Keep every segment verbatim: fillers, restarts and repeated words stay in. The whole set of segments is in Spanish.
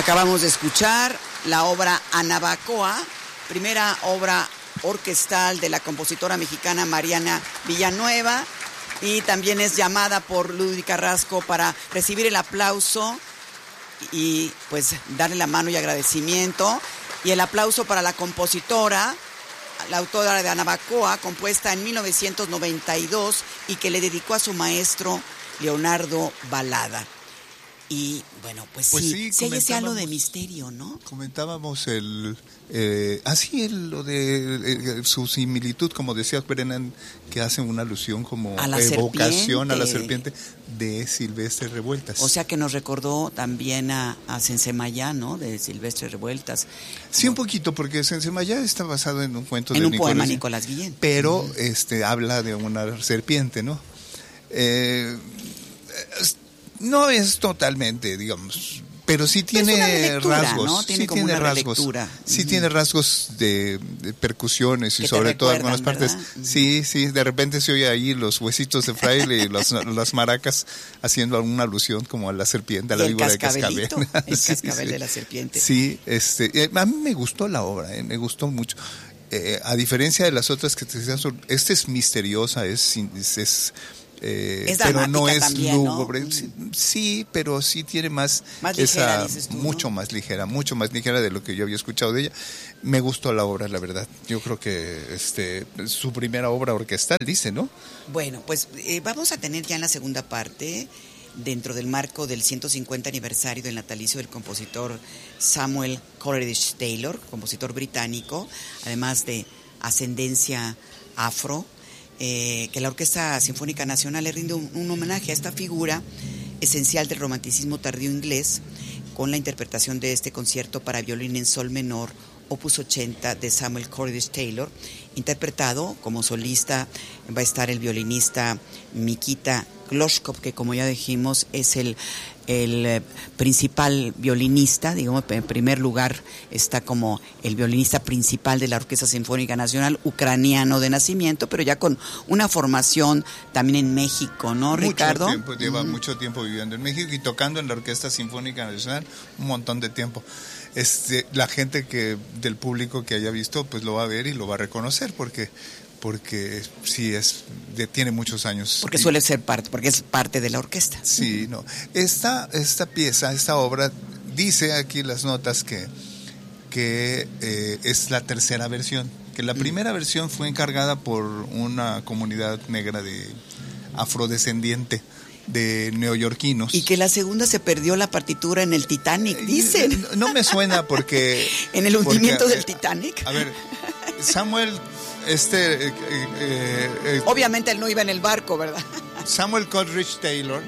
Acabamos de escuchar la obra Anabacoa, primera obra orquestal de la compositora mexicana Mariana Villanueva, y también es llamada por Ludwig Carrasco para recibir el aplauso y pues darle la mano y agradecimiento, y el aplauso para la compositora, la autora de Anabacoa, compuesta en mil novecientos noventa y dos y que le dedicó a su maestro Leonardo Balada. Y bueno, pues, pues sí, sí, sí hay ese halo de misterio, ¿no? Comentábamos el, eh, así el, lo de eh, su similitud, como decía Brennan, que hace una alusión como a la evocación serpiente. a la serpiente de Silvestre Revueltas. O sea que nos recordó también a, a Sensemayá, ¿no? De Silvestre Revueltas. Sí, un poquito, porque Sensemayá está basado en un cuento en de un Nicolás, poema Nicolás Guillén. Pero uh-huh. este habla de una serpiente, ¿no? Eh, No es totalmente, digamos, pero sí tiene pues lectura, rasgos, ¿no? Tiene sí como tiene una rasgos, relectura. sí uh-huh. tiene rasgos de, de percusiones y sobre todo algunas partes. Uh-huh. Sí, sí, de repente se oye ahí los huesitos de fraile y los, las maracas haciendo alguna alusión como a la serpiente, a la víbora de cascabel. El sí, cascabel sí. de la serpiente. Sí, este, a mí me gustó la obra, eh, me gustó mucho. Eh, a diferencia de las otras que te decían, esta es misteriosa, es es, es Eh, es pero no es también, lúgubre, ¿no? sí, sí, pero sí tiene más, más esa, ligera, dices tú, mucho ¿no? más ligera, mucho más ligera de lo que yo había escuchado de ella. Me gustó la obra, la verdad. Yo creo que este su primera obra orquestal, dice, ¿no? Bueno, pues eh, vamos a tener ya en la segunda parte, dentro del marco del ciento cincuenta aniversario del natalicio del compositor Samuel Coleridge Taylor, compositor británico, además de ascendencia afro. Eh, que la Orquesta Sinfónica Nacional le rinde un, un homenaje a esta figura esencial del romanticismo tardío inglés, con la interpretación de este concierto para violín en sol menor, opus ochenta de Samuel Coleridge Taylor. Interpretado como solista va a estar el violinista Mikita Glazkov, que como ya dijimos es el el principal violinista, digamos, en primer lugar está como el violinista principal de la Orquesta Sinfónica Nacional, ucraniano de nacimiento, pero ya con una formación también en México, ¿no, mucho Ricardo? Tiempo, lleva uh-huh. mucho tiempo viviendo en México y tocando en la Orquesta Sinfónica Nacional un montón de tiempo. Este, la gente que del público que haya visto, pues lo va a ver y lo va a reconocer, porque porque sí es de, tiene muchos años. Porque suele ser parte, porque es parte de la orquesta. Sí, no. Esta, esta pieza, esta obra, dice aquí las notas que, que eh, es la tercera versión, que la primera mm. versión fue encargada por una comunidad negra de afrodescendiente de neoyorquinos. Y que la segunda se perdió la partitura en el Titanic, dicen. No, no me suena porque... ¿En el hundimiento porque, del Titanic? A ver, Samuel... Este, eh, eh, eh, obviamente él no iba en el barco, ¿verdad? Samuel Coleridge Taylor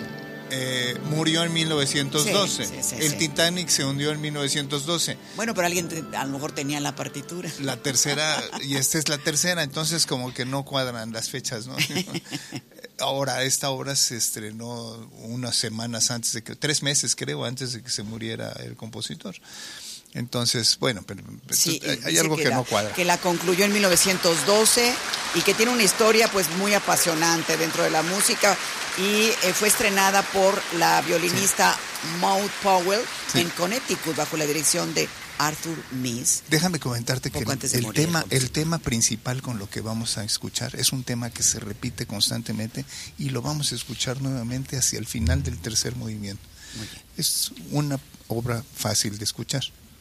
eh, murió en mil novecientos doce. Sí, sí, sí, el sí. Titanic se hundió en mil novecientos doce. Bueno, pero alguien a lo mejor tenía la partitura. La tercera, y esta es la tercera, entonces como que no cuadran las fechas, ¿no? Ahora, esta obra se estrenó unas semanas antes de que, tres meses creo, antes de que se muriera el compositor. Entonces, bueno, pero sí, hay algo que, que la, no cuadra. Que la concluyó en mil novecientos doce y que tiene una historia pues muy apasionante dentro de la música, y eh, fue estrenada por la violinista sí. Maud Powell sí. en Connecticut bajo la dirección de Arthur Mies. Déjame comentarte que el, el morir, tema el tema principal con lo que vamos a escuchar es un tema que se repite constantemente y lo vamos a escuchar nuevamente hacia el final del tercer movimiento. Es una obra fácil de escuchar.